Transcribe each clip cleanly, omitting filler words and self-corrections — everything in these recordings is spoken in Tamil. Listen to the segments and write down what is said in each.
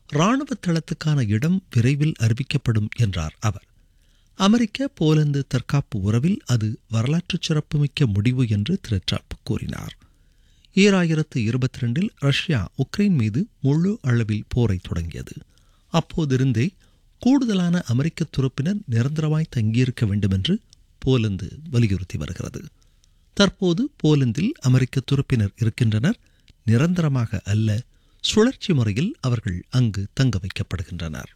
இராணுவ தளத்துக்கான இடம் விரைவில் அறிவிக்கப்படும் என்றார் அவர். அமெரிக்க போலந்து தற்காப்பு உறவில் அது வரலாற்று சிறப்புமிக்க முடிவு என்று திரு ட்ரம்ப் கூறினார். 2022 ரஷ்யா உக்ரைன் மீது முழு அளவில் போரை தொடங்கியது. அப்போதிருந்தே கூடுதலான அமெரிக்க துருப்பினர் நிரந்தரமாய் தங்கியிருக்க வேண்டும் என்று போலந்து வலியுறுத்தி வருகிறது. தற்போது போலந்தில் அமெரிக்க துருப்பினர் இருக்கின்றனர். நிரந்தரமாக அல்ல, சுழற்சி முறையில் அவர்கள் அங்கு தங்க வைக்கப்படுகின்றனர்.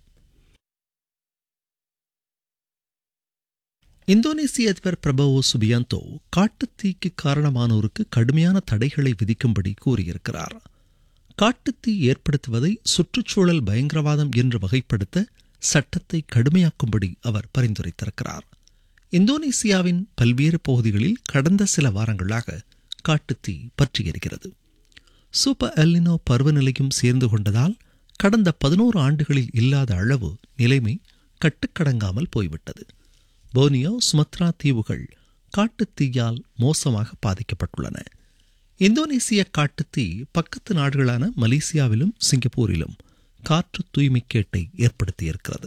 இந்தோனேசிய அதிபர் பிரபவோ சுபியாந்தோ காட்டுத்தீக்கு காரணமானோருக்கு கடுமையான தடைகளை விதிக்கும்படி கூறியிருக்கிறார். காட்டுத்தீ ஏற்படுத்துவதை சுற்றுச்சூழல் பயங்கரவாதம் என்று வகைப்படுத்த சட்டத்தை கடுமையாக்கும்படி அவர் பரிந்துரைத்திருக்கிறார். இந்தோனேசியாவின் பல்வேறு பகுதிகளில் கடந்த சில வாரங்களாக காட்டுத்தீ பற்றியிருக்கிறது. சூப்பர் எல்னினோ பருவநிலையும் சேர்ந்து கொண்டதால் கடந்த 11 ஆண்டுகளில் இல்லாத அளவு நிலைமை கட்டுக்கடங்காமல் போய்விட்டது. போர்னியோ, சுமத்ரா தீவுகள் காட்டுத்தீயால் மோசமாக பாதிக்கப்பட்டுள்ளன. இந்தோனேசிய காட்டுத்தீ பக்கத்து நாடுகளான மலேசியாவிலும் சிங்கப்பூரிலும் காற்று தூய்மைக்கேட்டை ஏற்படுத்தியிருக்கிறது.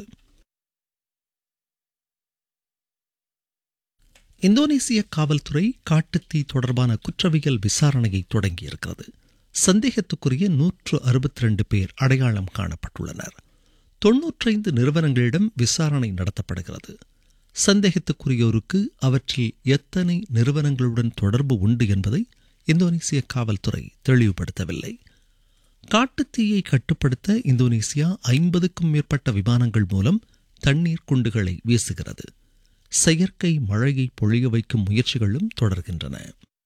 இந்தோனேசிய காவல்துறை காட்டுத்தீ தொடர்பான குற்றவியல் விசாரணையை தொடங்கியிருக்கிறது. சந்தேகத்துக்குரிய 162 பேர் அடையாளம் காணப்பட்டுள்ளனர். 95 நிறுவனங்களிடம் விசாரணை நடத்தப்படுகிறது. சந்தேகத்துக்குரியோருக்கு அவற்றில் எத்தனை நிறுவனங்களுடன் தொடர்பு உண்டு என்பதை இந்தோனேசிய காவல்துறை தெளிவுபடுத்தவில்லை. காட்டுத்தீயை கட்டுப்படுத்த இந்தோனேசியா 50க்கும் மேற்பட்ட விமானங்கள் மூலம் தண்ணீர் குண்டுகளை வீசுகிறது. செயற்கை மழையை பொழிய வைக்கும் முயற்சிகளும் தொடர்கின்றன.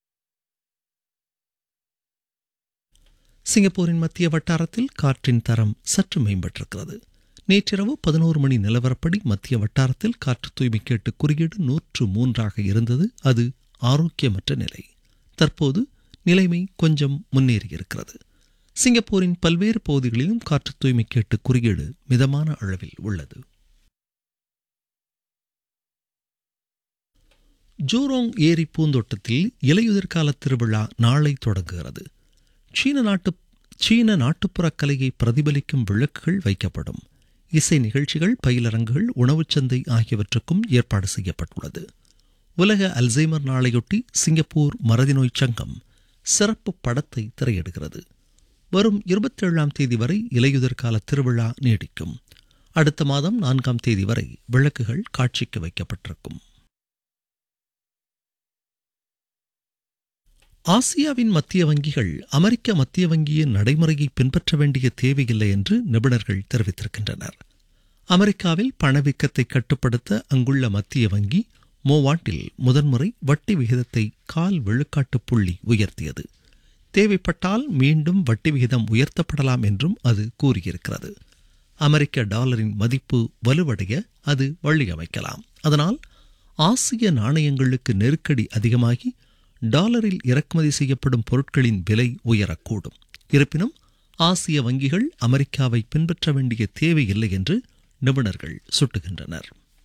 சிங்கப்பூரின் மத்திய வட்டாரத்தில் காற்றின் தரம் சற்று மேம்பட்டிருக்கிறது. நேற்றிரவு 11 மணி நிலவரப்படி மத்திய வட்டாரத்தில் காற்று தூய்மைக்கேட்டு குறியீடு 103 இருந்தது. அது ஆரோக்கியமற்ற நிலை. தற்போது நிலைமை கொஞ்சம் முன்னேறியிருக்கிறது. சிங்கப்பூரின் பல்வேறு பகுதிகளிலும் காற்று தூய்மைக்கேட்டு குறியீடு மிதமான அளவில் உள்ளது. ஜூரோங் ஏரி பூந்தோட்டத்தில் இலையுதிர்கால திருவிழா நாளை தொடங்குகிறது. சீன நாட்டுப்புற கலையை பிரதிபலிக்கும் விளக்குகள் வைக்கப்படும். இசை நிகழ்ச்சிகள், பயிலரங்குகள், உணவுச் சந்தை ஆகியவற்றுக்கும் ஏற்பாடு செய்யப்பட்டுள்ளது. உலக அல்சைமர் நாளையொட்டி சிங்கப்பூர் மறதி நோய் சங்கம் சிறப்பு படத்தை திரையிடுகிறது. வரும் 27ஆம் தேதி வரை இலையுதிர்கால திருவிழா நீடிக்கும். அடுத்த மாதம் 4ஆம் தேதி வரை விளக்குகள் காட்சிக்கு வைக்கப்பட்டிருக்கும். ஆசியாவின் மத்திய வங்கிகள் அமெரிக்க மத்திய வங்கியின் நடைமுறையை பின்பற்ற வேண்டிய தேவையில்லை என்று நிபுணர்கள் தெரிவித்திருக்கின்றனர். அமெரிக்காவில் பணவீக்கத்தை கட்டுப்படுத்த அங்குள்ள மத்திய வங்கி மோவாண்டில் முதன்முறை வட்டி விகிதத்தை 0.25 விழுக்காட்டு புள்ளி உயர்த்தியது. தேவைப்பட்டால் மீண்டும் வட்டி விகிதம் உயர்த்தப்படலாம் என்றும் அது கூறியிருக்கிறது. அமெரிக்க டாலரின் மதிப்பு வலுவடைய அது வழியமைக்கலாம். அதனால் ஆசிய நாணயங்களுக்கு நெருக்கடி அதிகமாகி டாலரில் இறக்குமதி செய்யப்படும் பொருட்களின் விலை உயரக்கூடும். இருப்பினும் ஆசிய வங்கிகள் அமெரிக்காவை பின்பற்ற வேண்டிய தேவையில்லை என்று நிபுணர்கள் சுட்டுகின்றனர்.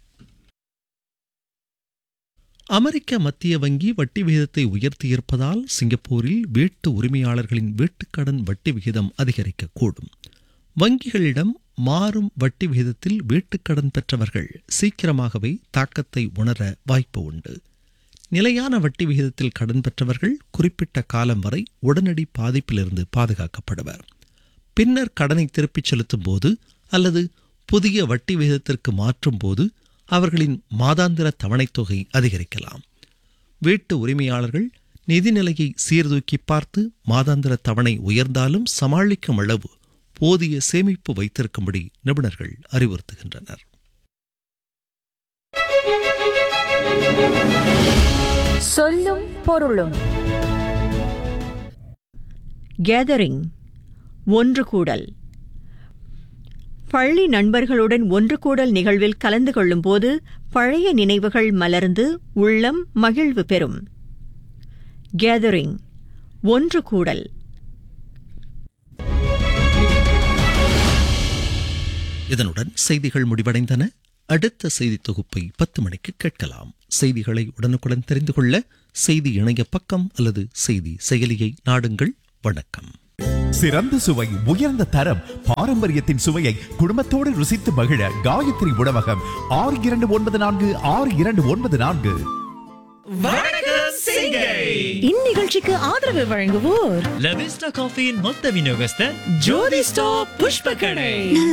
அமெரிக்க மத்திய வங்கி வட்டி விகிதத்தை உயர்த்தியிருப்பதால் சிங்கப்பூரில் வீட்டு உரிமையாளர்களின் வீட்டுக்கடன் வட்டி விகிதம் அதிகரிக்கக்கூடும். வங்கிகளிடம் மாறும் வட்டி விகிதத்தில் வீட்டுக்கடன் பெற்றவர்கள் சீக்கிரமாகவே தாக்கத்தை உணர வாய்ப்பு உண்டு. நிலையான வட்டி விகிதத்தில் கடன் பெற்றவர்கள் குறிப்பிட்ட காலம் வரை உடனடி பாதிப்பிலிருந்து பாதுகாக்கப்படுவர். பின்னர் கடனை திருப்பிச் செலுத்தும் போது அல்லது புதிய வட்டி விகிதத்திற்கு மாற்றும் போது அவர்களின் மாதாந்திர தவணைத் தொகை அதிகரிக்கலாம். வீட்டு உரிமையாளர்கள் நிதிநிலையை சீர்தூக்கி பார்த்து மாதாந்திர தவணை உயர்ந்தாலும் சமாளிக்கும் அளவு போதிய சேமிப்பு வைத்திருக்கும்படி நிபுணர்கள் அறிவுறுத்துகின்றனர். சொல்லும் பொருளும். கேதரிங், ஒன்று கூடல். பள்ளி நண்பர்களுடன் ஒன்று கூடல் நிகழ்வில் கலந்து கொள்ளும்போது பழைய நினைவுகள் மலர்ந்து உள்ளம் மகிழ்வு பெறும். கேதரிங், ஒன்று கூடல். இதனுடன் செய்திகள் முடிவடைந்தன. அடுத்த செய்தி தொகுப்பை 10 மணிக்கு கேட்கலாம். செய்திகளை உடனுக்குடன் தெரிந்து கொள்ள செய்தி இணைய பக்கம் அல்லது செய்தி செயலியை நாடுங்கள். வணக்கம். சிறந்த சுவை, உயர்ந்த தரம், பாரம்பரியத்தின் சுவையை குடும்பத்தோடு ருசித்து மகிழ காயத்ரி உணவகம் 62946294. இந்நிகழ்ச்சிக்கு ஆதரவு வழங்குவோர் லவிஸ்டா காஃபியின் மொத்த விநியோகஸ்தர் ஜோதி ஸ்டாப் புஷ்ப கடை.